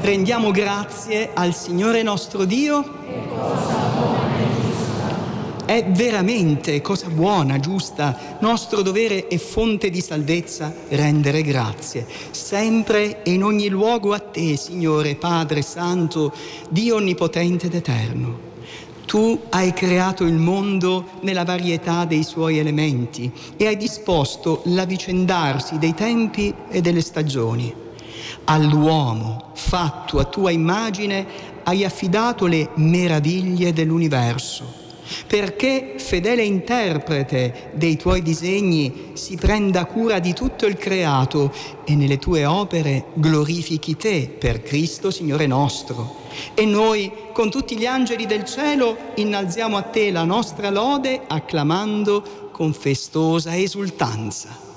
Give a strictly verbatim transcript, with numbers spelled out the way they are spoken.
Rendiamo grazie al Signore nostro Dio. È cosa buona e giusta. È veramente cosa buona, giusta, nostro dovere e fonte di salvezza rendere grazie, sempre e in ogni luogo a te, Signore, Padre Santo, Dio Onnipotente ed Eterno. Tu hai creato il mondo nella varietà dei suoi elementi e hai disposto l'avvicendarsi dei tempi e delle stagioni. All'uomo, fatto a tua immagine, hai affidato le meraviglie dell'universo, perché, fedele interprete dei tuoi disegni, si prenda cura di tutto il creato e nelle tue opere glorifichi te per Cristo Signore nostro. E noi, con tutti gli angeli del cielo, innalziamo a te la nostra lode, acclamando con festosa esultanza.